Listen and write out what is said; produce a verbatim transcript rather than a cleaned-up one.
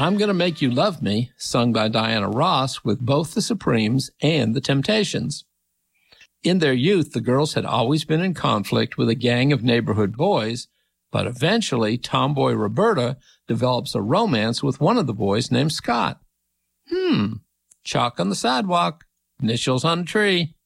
I'm Gonna Make You Love Me, sung by Diana Ross with both the Supremes and the Temptations. In their youth, the girls had always been in conflict with a gang of neighborhood boys, but eventually tomboy Roberta develops a romance with one of the boys named Scott. Hmm, chalk on the sidewalk, initials on a tree.